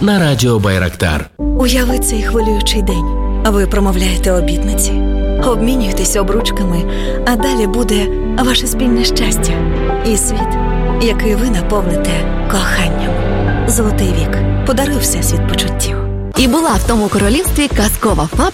на Радіо Байрактар. Уяви цей хвилюючий день. Ви промовляєте обітниці, обмінюєтесь обручками, а далі буде ваше спільне щастя і світ, який ви наповните коханням. Золотий вік подарує всесвіт почуттів. І була в тому королівстві казкова фабрика